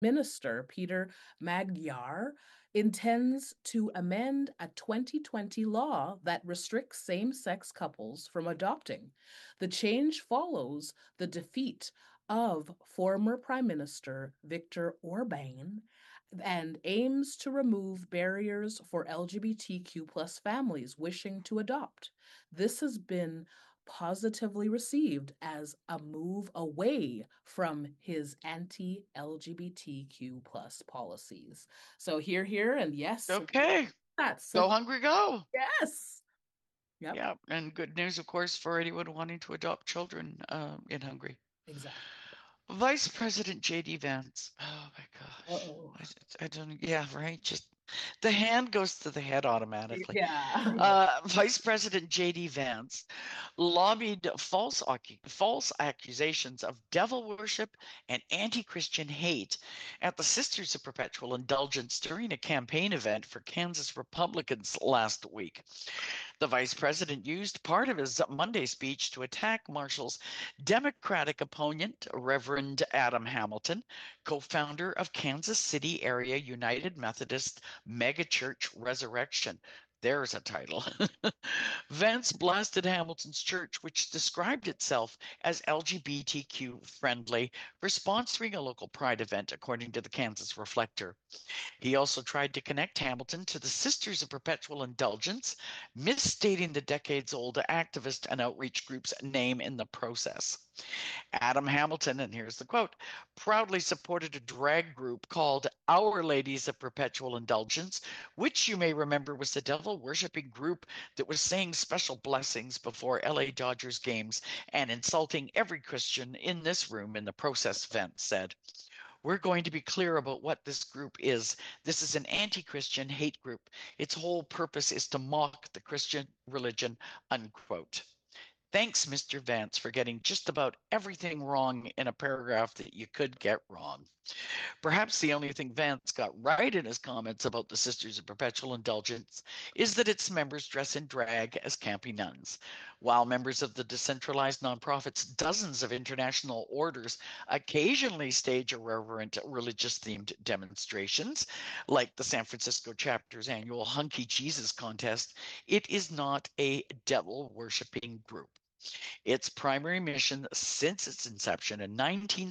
Minister Peter Magyar intends to amend a 2020 law that restricts same-sex couples from adopting. The change follows the defeat of former Prime Minister Viktor Orban and aims to remove barriers for LGBTQ plus families wishing to adopt. This has been positively received as a move away from his anti-LGBTQ plus policies. So here, and yes, Okay, that's go Hungry Go. yes. Yep, Yeah, and good news, of course, for anyone wanting to adopt children in Hungary. exactly. Vice President J.D. Vance. Oh my gosh. Uh-oh. I don't, yeah, right. Just the hand goes to the head automatically. Yeah. Vice President J.D. Vance lobbied false accusations of devil worship and anti-Christian hate at the Sisters of Perpetual Indulgence during a campaign event for Kansas Republicans last week. The vice president used part of his Monday speech to attack Marshall's Democratic opponent, Reverend Adam Hamilton, co-founder of Kansas City Area United Methodist Megachurch Resurrection. There's a title. Vance blasted Hamilton's church, which described itself as LGBTQ friendly, for sponsoring a local pride event, according to the Kansas Reflector. He also tried to connect Hamilton to the Sisters of Perpetual Indulgence, misstating the decades-old activist and outreach group's name in the process. Adam Hamilton, and here's the quote, proudly supported a drag group called Our Ladies of Perpetual Indulgence, which you may remember was the devil-worshipping group that was saying special blessings before LA Dodgers games and insulting every Christian in this room in the process, Vance said. We're going to be clear about what this group is. This is an anti-Christian hate group. Its whole purpose is to mock the Christian religion, unquote. Thanks, Mr. Vance, for getting just about everything wrong in a paragraph that you could get wrong. Perhaps the only thing Vance got right in his comments about the Sisters of Perpetual Indulgence is that its members dress in drag as campy nuns, while members of the decentralized nonprofit's dozens of international orders occasionally stage irreverent religious-themed demonstrations, like the San Francisco chapter's annual Hunky Jesus contest. It is not a devil-worshipping group. Its primary mission since its inception in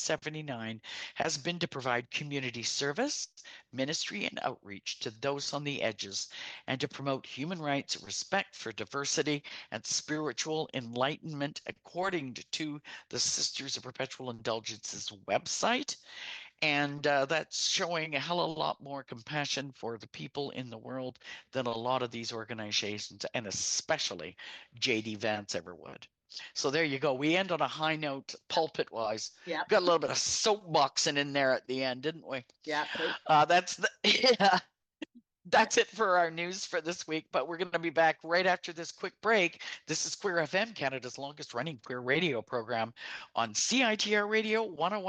1979 has been to provide community service, ministry, and outreach to those on the edges, and to promote human rights, respect for diversity, and spiritual enlightenment, according to the Sisters of Perpetual Indulgence's website. And that's showing a hell of a lot more compassion for the people in the world than a lot of these organizations, and especially J.D. Vance ever would. So there you go. We end on a high note, pulpit wise. Yep. Got a little bit of soapboxing in there at the end, didn't we? Yeah. That's the yeah. That's it for our news for this week, but we're going to be back right after this quick break. This is Queer FM, Canada's longest running queer radio program on CITR Radio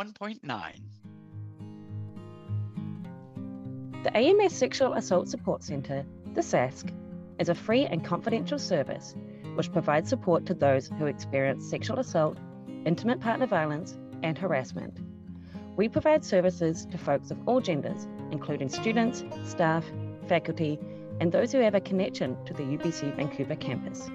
101.9. The AMS Sexual Assault Support Centre, the SASC, is a free and confidential service which provides support to those who experience sexual assault, intimate partner violence, and harassment. We provide services to folks of all genders, including students, staff, faculty, and those who have a connection to the UBC Vancouver campus.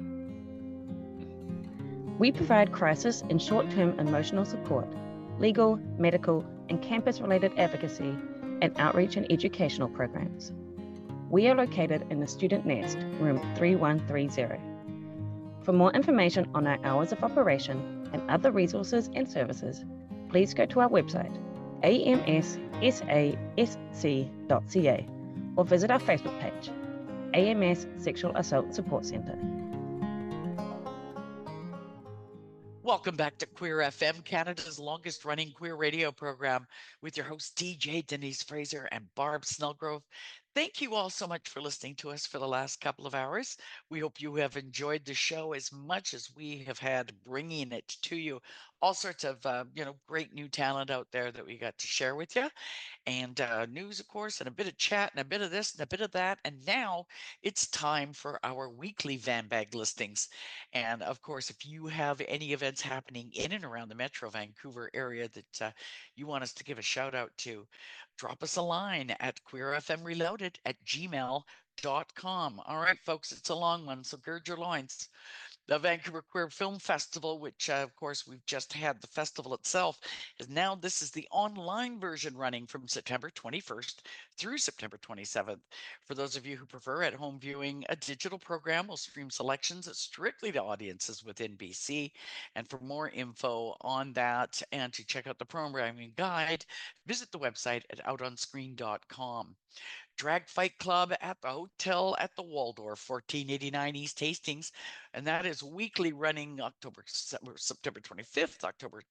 We provide crisis and short-term emotional support, legal, medical, and campus-related advocacy, and outreach and educational programs. We are located in the Student Nest, room 3130. For more information on our hours of operation and other resources and services, please go to our website, amssasc.ca, or visit our Facebook page, AMS Sexual Assault Support Centre. Welcome back to Queer FM, Canada's longest running queer radio program, with your hosts DJ Denise Fraser and Barb Snellgrove. Thank you all so much for listening to us for the last couple of hours. We hope you have enjoyed the show as much as we have had bringing it to you. All sorts of, great new talent out there that we got to share with you, and news, of course, and a bit of chat, and a bit of this, and a bit of that. And now it's time for our weekly Van Bag listings. And of course, if you have any events happening in and around the Metro Vancouver area that you want us to give a shout out to, drop us a line at queerfmreloaded@gmail.com. All right, folks, it's a long one, so gird your loins. The Vancouver Queer Film Festival, which of course we've just had the festival itself, is now this is the online version running from September 21st through September 27th. For those of you who prefer at home viewing, a digital program will stream selections strictly to audiences within BC. And for more info on that and to check out the programming guide, visit the website at outonscreen.com. Drag Fight Club at the Hotel at the Waldorf, 1489 East Hastings. And that is weekly, running September 25th, October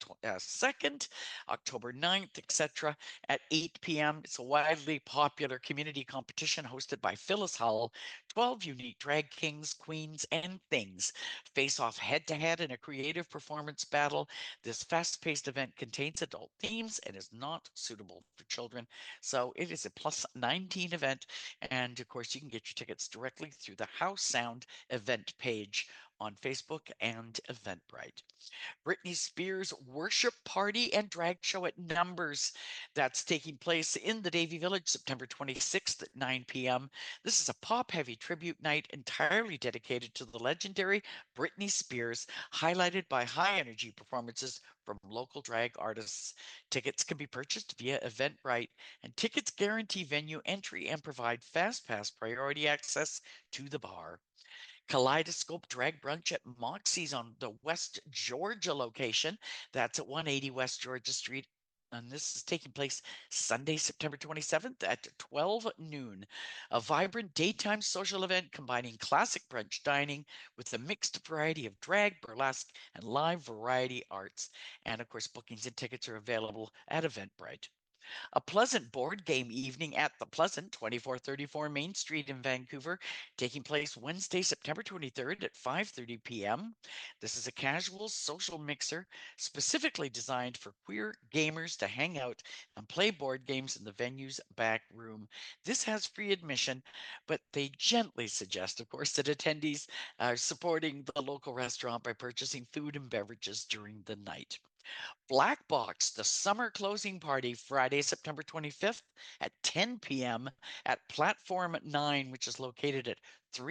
2nd, October 9th, etc. at 8 p.m. It's a widely popular community competition hosted by Phyllis Hull. 12 unique drag kings, queens, and things face off head-to-head in a creative performance battle. This fast-paced event contains adult themes and is not suitable for children. So it is a plus 19 event. And of course, you can get your tickets directly through the House Sound event page on Facebook and Eventbrite. Britney Spears worship party and drag show at Numbers. That's taking place in the Davie Village September 26th at 9 p.m. This is a pop-heavy tribute night entirely dedicated to the legendary Britney Spears, highlighted by high-energy performances from local drag artists. Tickets can be purchased via Eventbrite, and tickets guarantee venue entry and provide fast pass priority access to the bar. Kaleidoscope Drag Brunch at Moxie's on the West Georgia location. That's at 180 West Georgia Street. And this is taking place Sunday, September 27th at 12 noon. A vibrant daytime social event combining classic brunch dining with a mixed variety of drag, burlesque, and live variety arts. And of course, bookings and tickets are available at Eventbrite. A pleasant board game evening at the Pleasant, 2434 Main Street in Vancouver, taking place Wednesday, September 23rd at 5:30 p.m. This is a casual social mixer specifically designed for queer gamers to hang out and play board games in the venue's back room. This has free admission, but they gently suggest, of course, that attendees are supporting the local restaurant by purchasing food and beverages during the night. Black Box, the summer closing party, Friday, September 25th at 10 p.m. at Platform 9, which is located at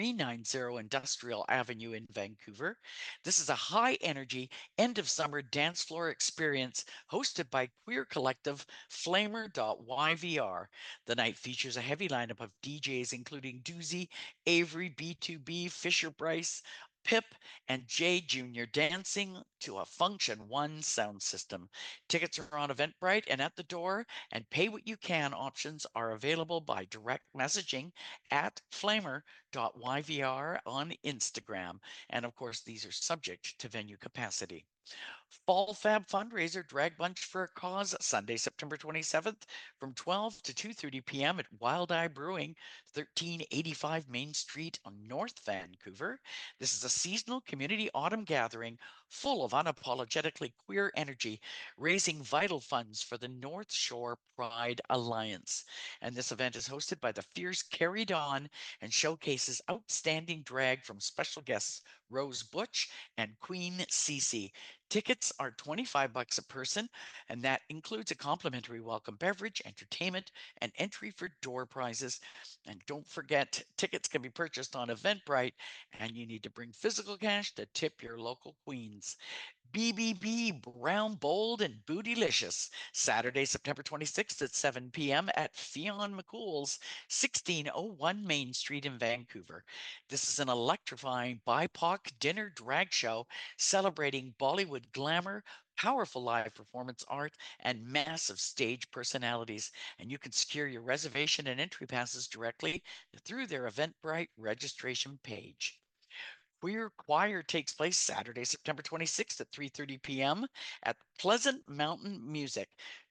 390 Industrial Avenue in Vancouver. This is a high energy end of summer dance floor experience hosted by queer collective Flamer.yvr. The night features a heavy lineup of DJs including Doozy, Avery, B2B, Fisher Bryce, Pip, and Jay Jr. dancing to a Function One sound system. Tickets are on Eventbrite and at the door, and pay what you can options are available by direct messaging at flamer.yvr on Instagram. And of course, these are subject to venue capacity. Fall Fab fundraiser Drag Bunch for a Cause, Sunday, September 27th from 12 to 2:30 p.m. at Wild Eye Brewing, 1385 Main Street on North Vancouver. This is a seasonal community autumn gathering full of unapologetically queer energy, raising vital funds for the North Shore Pride Alliance. And this event is hosted by the fierce Carrie Dawn and showcases outstanding drag from special guests Rose Butch and Queen Cece. Tickets are $25 a person, and that includes a complimentary welcome beverage, entertainment, and entry for door prizes. And don't forget, tickets can be purchased on Eventbrite, and you need to bring physical cash to tip your local queens. BBB Brown Bold and Bootylicious, Saturday, September 26th at 7 p.m. at Fionn McCool's, 1601 Main Street in Vancouver. This is an electrifying BIPOC dinner drag show celebrating Bollywood glamour, powerful live performance art, and massive stage personalities. And you can secure your reservation and entry passes directly through their Eventbrite registration page. Queer Choir takes place Saturday, September 26th at 3:30 p.m. at Pleasant Mountain Music,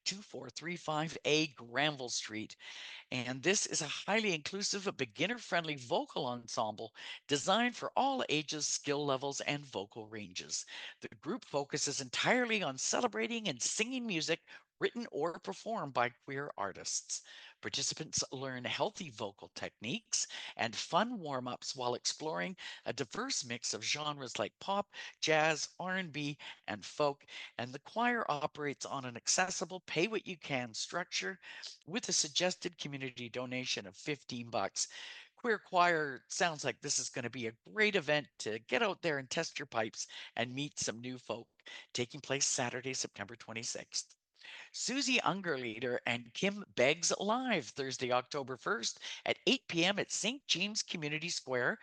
2435A Granville Street. And this is a highly inclusive, beginner-friendly vocal ensemble designed for all ages, skill levels, and vocal ranges. The group focuses entirely on celebrating and singing music written or performed by queer artists. Participants learn healthy vocal techniques and fun warm-ups while exploring a diverse mix of genres like pop, jazz, R&B, and folk, and the choir operates on an accessible pay-what-you-can structure with a suggested community donation of $15. Queer Choir sounds like this is going to be a great event to get out there and test your pipes and meet some new folk, taking place Saturday, September 26th. Susie Ungerleider and Kim Beggs live Thursday, October 1st at 8 p.m. at St. James Community Square,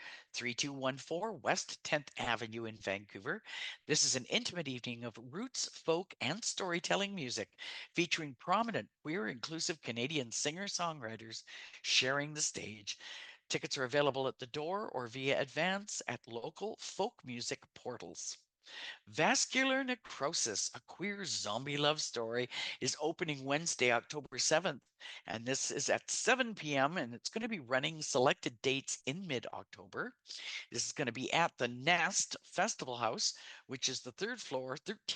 3214 West 10th Avenue in Vancouver. This is an intimate evening of roots, folk, and storytelling music featuring prominent queer inclusive Canadian singer-songwriters sharing the stage. Tickets are available at the door or via advance at local folk music portals. Vascular Necrosis, a queer zombie love story, is opening Wednesday, October 7th. And this is at 7 p.m. and it's going to be running selected dates in mid-October. This is going to be at the Nest Festival House, which is the third floor,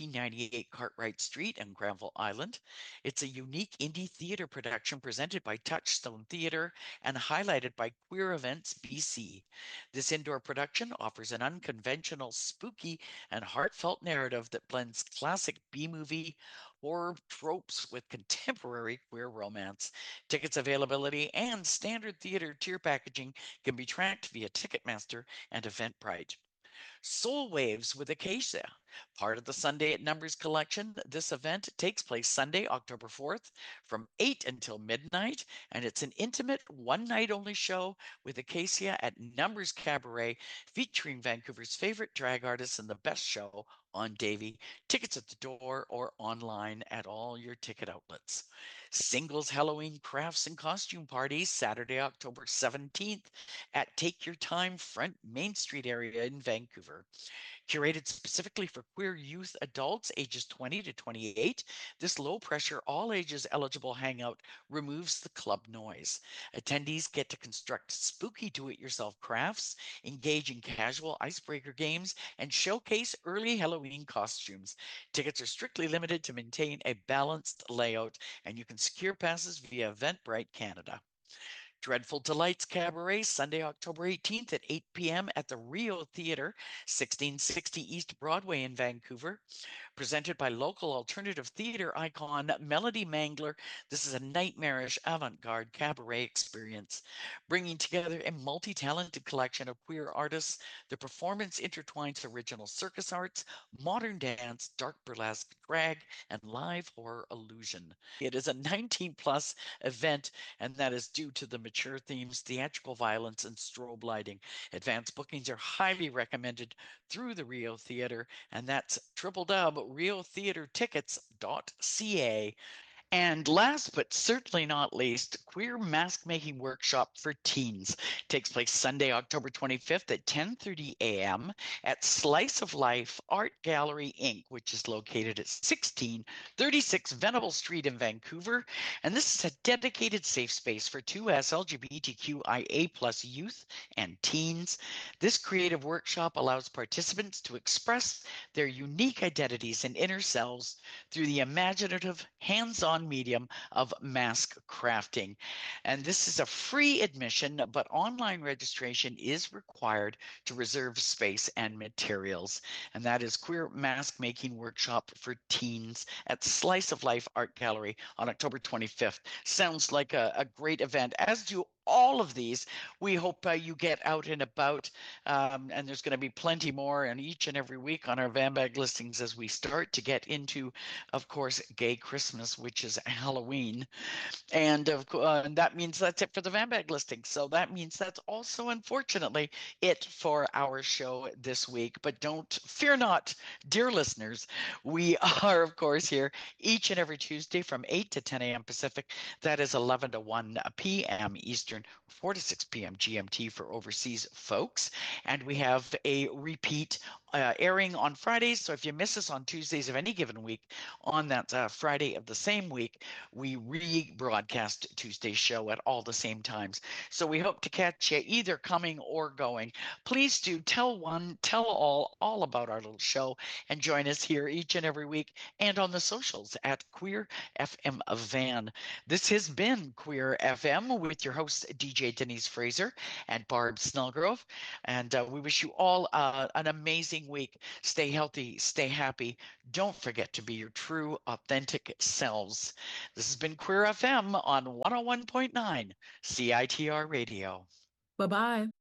1398 Cartwright Street in Granville Island. It's a unique indie theater production presented by Touchstone Theater and highlighted by Queer Events BC. This indoor production offers an unconventional, spooky, and heartfelt narrative that blends classic B-movie horror tropes with contemporary queer romance. Tickets availability and standard theater tier packaging can be tracked via Ticketmaster and Eventbrite. Soul Waves with Acacia, part of the Sunday at Numbers collection. This event takes place Sunday, October 4th from 8 until midnight, and it's an intimate one-night only show with Acacia at Numbers Cabaret featuring Vancouver's favorite drag artists and the best show on Davy. Tickets at the door or online at all your ticket outlets. Singles Halloween Crafts and Costume Parties, Saturday, October 17th at Take Your Time Front Main Street area in Vancouver. Curated specifically for queer youth adults ages 20 to 28, this low-pressure, all-ages eligible hangout removes the club noise. Attendees get to construct spooky do-it-yourself crafts, engage in casual icebreaker games, and showcase early Halloween costumes. Tickets are strictly limited to maintain a balanced layout, and you can secure passes via Eventbrite Canada. Dreadful Delights Cabaret, Sunday, October 18th at 8 p.m. at the Rio Theater, 1660 East Broadway in Vancouver. Presented by local alternative theater icon Melody Mangler, this is a nightmarish avant-garde cabaret experience. Bringing together a multi-talented collection of queer artists, the performance intertwines original circus arts, modern dance, dark burlesque, drag, and live horror illusion. It is a 19-plus event, and that is due to the mature themes, theatrical violence, and strobe lighting. Advanced bookings are highly recommended through the Rio Theater, and that's www.riotheatertickets.ca. And last but certainly not least, Queer Mask Making Workshop for Teens takes place Sunday, October 25th at 10:30 a.m. at Slice of Life Art Gallery, Inc., which is located at 1636 Venable Street in Vancouver. And this is a dedicated safe space for 2S LGBTQIA+ youth and teens. This creative workshop allows participants to express their unique identities and inner selves through the imaginative, hands-on medium of mask crafting. And this is a free admission, but online registration is required to reserve space and materials. And that is Queer Mask Making Workshop for Teens at Slice of Life Art Gallery on October 25th. Sounds like a great event, as do all of these. We hope you get out and about, and there's going to be plenty more and each and every week on our VanBag listings as we start to get into, of course, Gay Christmas, which is Halloween. And that means that's it for the VanBag listing. So that means that's also, unfortunately, it for our show this week. But don't fear not, dear listeners. We are, of course, here each and every Tuesday from 8 to 10 a.m. Pacific. That is 11 to 1 p.m. Eastern Eastern, 4 to 6 p.m. GMT for overseas folks. And we have a repeat airing on Fridays. So if you miss us on Tuesdays of any given week, on that Friday of the same week, we rebroadcast Tuesday's show at all the same times. So we hope to catch you either coming or going. Please do tell one, tell all about our little show, and join us here each and every week and on the socials at Queer FM Van. This has been Queer FM with your hosts, DJ Denise Fraser and Barb Snellgrove. And we wish you all an amazing week. Stay healthy, stay happy. Don't forget to be your true, authentic selves. This has been Queer FM on 101.9 CITR Radio. Bye-bye.